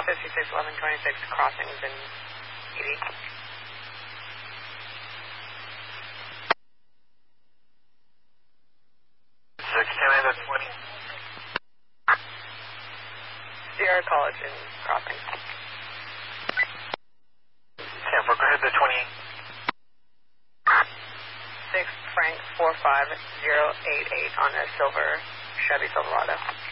561126 crossings in ED. Canada 20. Sierra College in crossing. Tampa, go ahead to 28. 6 Frank 45088 on a silver Chevy Silverado.